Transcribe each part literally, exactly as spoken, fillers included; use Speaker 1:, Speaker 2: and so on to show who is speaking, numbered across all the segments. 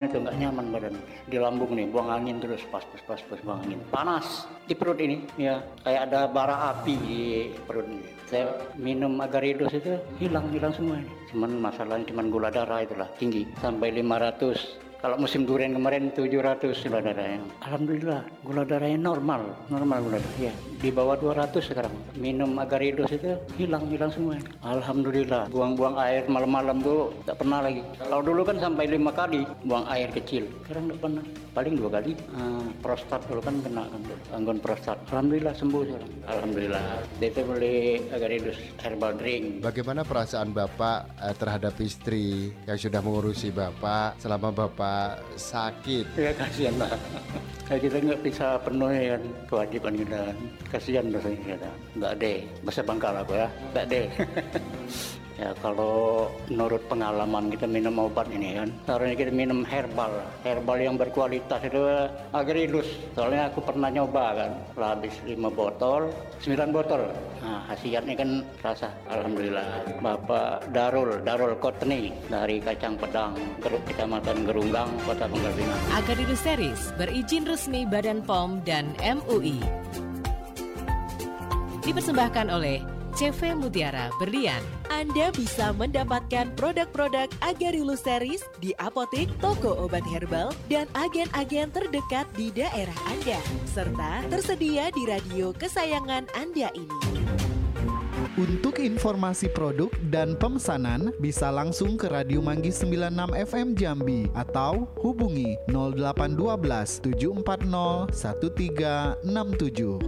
Speaker 1: itu nggak nyaman badan. Di lambung nih, buang angin terus, pas pas pas pas buang angin. Panas di perut ini, ya kayak ada bara api di perut ini. Saya minum Agaridos itu hilang hilang semua ini. Cuman masalahnya cuman gula darah itulah tinggi sampai lima ratus. Kalau musim durian kemarin tujuh ratus gula darahnya. Alhamdulillah gula darahnya normal, normal gula darah. Ya, di bawah dua ratus sekarang. Minum Agaridos itu hilang hilang semua. Alhamdulillah. Buang-buang air malam-malam tuh tak pernah lagi. Kalau dulu kan sampai lima kali buang air kecil. Sekarang tak pernah. Paling dua kali. Ah, prostat dulu kan kena kan, gangguan prostat. Alhamdulillah sembuh sekarang. Alhamdulillah. Itu beli Agaridos herbal drink.
Speaker 2: Bagaimana perasaan Bapak eh, terhadap istri yang sudah mengurusi Bapak selama Bapak sakit?
Speaker 1: Ya kasihan lah. Kayak kita nggak bisa penuhi kan kewajiban kita. Kasihan rasanya kita. Nggak deh. Bahasa Bangkal aku ya. Nggak deh. Ya kalau menurut pengalaman kita minum obat ini kan, seharusnya kita minum herbal, herbal yang berkualitas itu Agaridos. Soalnya aku pernah nyoba kan, setelah habis lima botol, sembilan botol. Nah khasiatnya kan rasa, alhamdulillah. Bapak Darul, Darul Kotni dari Kacang Pedang, Geruk Kecamatan Gerunggang, Kota Pangkal Pinang.
Speaker 3: Agaridos Series berizin resmi Badan P O M dan M U I. Dipersembahkan oleh C V Mutiara Berlian.
Speaker 4: Anda bisa mendapatkan produk-produk Agarilus Series di apotek, toko obat herbal, dan agen-agen terdekat di daerah Anda, serta tersedia di radio kesayangan Anda ini.
Speaker 5: Untuk informasi produk dan pemesanan bisa langsung ke Radio Manggis sembilan puluh enam F M Jambi atau hubungi nol delapan satu dua tujuh empat nol satu tiga enam tujuh.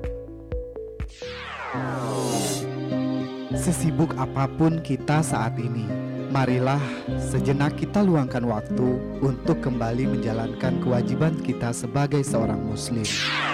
Speaker 5: Sesibuk apapun kita saat ini, marilah sejenak kita luangkan waktu untuk kembali menjalankan kewajiban kita sebagai seorang muslim.